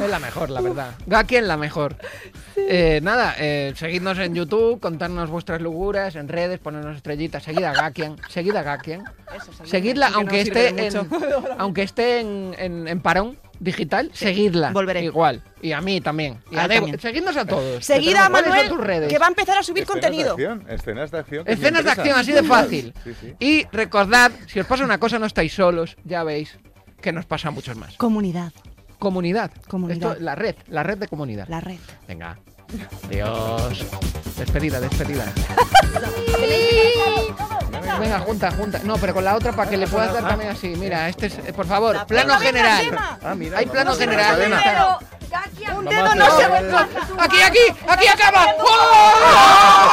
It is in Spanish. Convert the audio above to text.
Es la mejor, la verdad. Gakien la mejor. Nada, seguidnos en YouTube, contarnos vuestras locuras en redes, ponernos estrellitas. Seguid a Gakien. Seguidla, aunque esté en parón digital, seguidla. Volveré. Igual. Y a mí también. Y a seguidnos a todos. Seguid a Manuel, que va a empezar a subir contenido. Escenas de acción. Escenas de acción, así de fácil. Sí. Y recordad, si os pasa una cosa, no estáis solos, ya veis que nos pasa a muchos más. Comunidad. Comunidad. Esto, la red de comunidad. La red. Venga. Adiós. Despedida. Venga, junta. No, pero con la otra para que le puedas dar también así. Mira, este es, por favor, plano general. Mira, hay plano general. Un dedo no se vuelve. Aquí acaba. ¡Oh!